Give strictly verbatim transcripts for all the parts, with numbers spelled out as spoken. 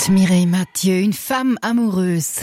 Mireille Mathieu, une femme amoureuse.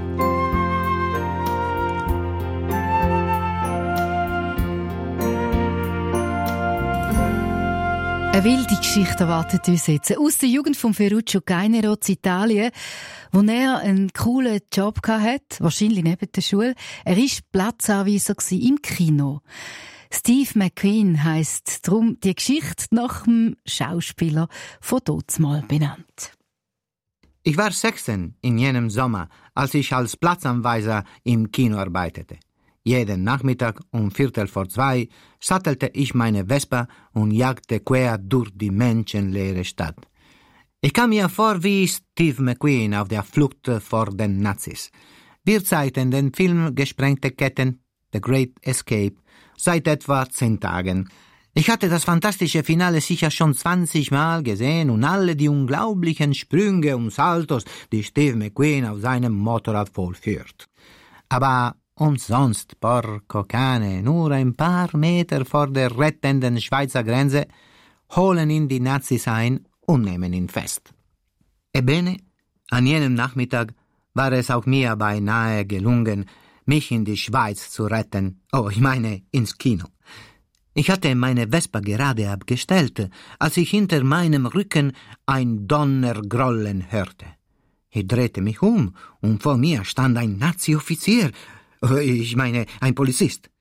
Eine wilde Geschichte erwartet uns jetzt. Aus der Jugend von Ferruccio Gainero in Italien, wo er einen coolen Job hatte, wahrscheinlich neben der Schule. Er war Platzanweiser im Kino. Steve McQueen heisst darum die Geschichte nach dem Schauspieler von dazumal benannt. Ich war sechzehn in jenem Sommer, als ich als Platzanweiser im Kino arbeitete. Jeden Nachmittag um Viertel vor zwei sattelte ich meine Vespa und jagte quer durch die menschenleere Stadt. Ich kam mir vor wie Steve McQueen auf der Flucht vor den Nazis. Wir zeigten den Film Gesprengte Ketten, The Great Escape, seit etwa zehn Tagen. Ich hatte das fantastische Finale sicher schon zwanzig Mal gesehen und alle die unglaublichen Sprünge und Saltos, die Steve McQueen auf seinem Motorrad vollführt. Aber und sonst, porco cane, nur ein paar Meter vor der rettenden Schweizer Grenze, holen ihn die Nazis ein und nehmen ihn fest. Ebbene, an jenem Nachmittag war es auch mir beinahe gelungen, mich in die Schweiz zu retten. Oh, ich meine, ins Kino. Ich hatte meine Vespa gerade abgestellt, als ich hinter meinem Rücken ein Donnergrollen hörte. Ich drehte mich um und vor mir stand ein Nazi-Offizier, ich meine, ein Polizist.